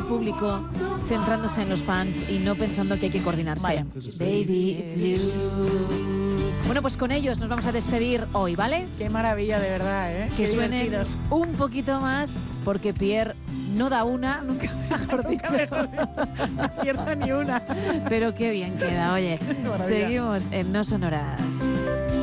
público centrándose en los fans y no pensando que hay que coordinarse. Vale. Baby, it's you. Bueno, pues con ellos nos vamos a despedir hoy, ¿vale? Qué maravilla, de verdad, ¿eh? Que Qué suenen divertidos. un poquito más, porque Pierre no da una, nunca mejor dicho. No acierta ni una. Pero qué bien queda, oye. Maravilla. Seguimos en No Sonoras.